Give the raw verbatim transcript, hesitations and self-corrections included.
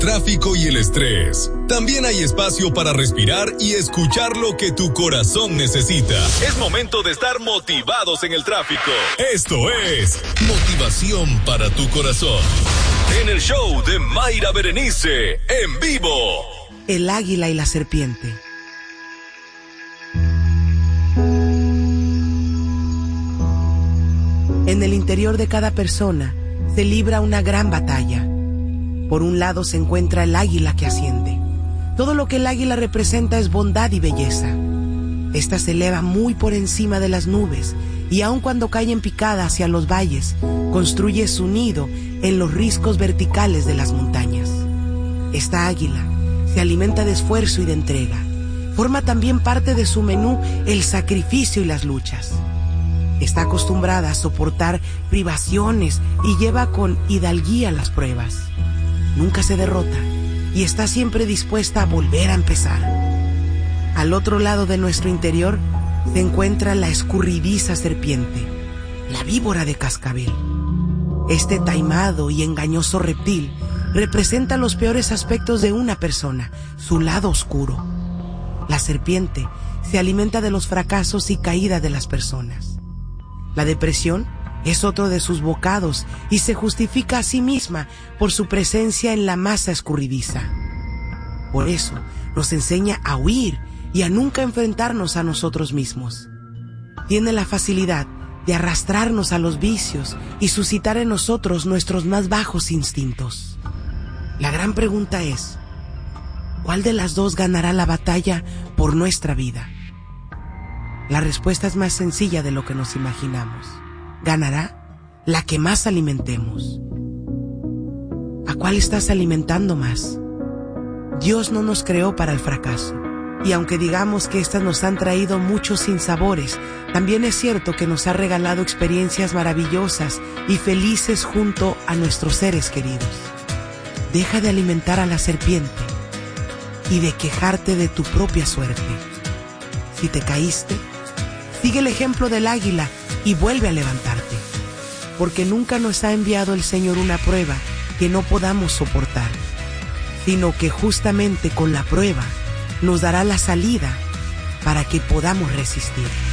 tráfico y el estrés. También hay espacio para respirar y escuchar lo que tu corazón necesita. Es momento de estar motivados en el tráfico. Esto es Motivación para tu corazón. En el show de Mayra Berenice, en vivo. El águila y la serpiente. En el interior de cada persona se libra una gran batalla. Por un lado se encuentra el águila que asciende. Todo lo que el águila representa es bondad y belleza. Esta se eleva muy por encima de las nubes y aun cuando cae en picada hacia los valles, construye su nido en los riscos verticales de las montañas. Esta águila se alimenta de esfuerzo y de entrega. Forma también parte de su menú el sacrificio y las luchas. Está acostumbrada a soportar privaciones y lleva con hidalguía las pruebas. Nunca se derrota y está siempre dispuesta a volver a empezar. Al otro lado de nuestro interior se encuentra la escurridiza serpiente, la víbora de cascabel. Este taimado y engañoso reptil representa los peores aspectos de una persona, su lado oscuro. La serpiente se alimenta de los fracasos y caídas de las personas. La depresión es otro de sus bocados y se justifica a sí misma por su presencia en la masa escurridiza. Por eso nos enseña a huir y a nunca enfrentarnos a nosotros mismos. Tiene la facilidad de arrastrarnos a los vicios y suscitar en nosotros nuestros más bajos instintos. La gran pregunta es, ¿cuál de las dos ganará la batalla por nuestra vida? La respuesta es más sencilla de lo que nos imaginamos. Ganará la que más alimentemos. ¿A cuál estás alimentando más? Dios no nos creó para el fracaso. Y aunque digamos que estas nos han traído muchos sinsabores, también es cierto que nos ha regalado experiencias maravillosas y felices junto a nuestros seres queridos. Deja de alimentar a la serpiente y de quejarte de tu propia suerte. Si te caíste, sigue el ejemplo del águila y vuelve a levantarte, porque nunca nos ha enviado el Señor una prueba que no podamos soportar, sino que justamente con la prueba nos dará la salida para que podamos resistir.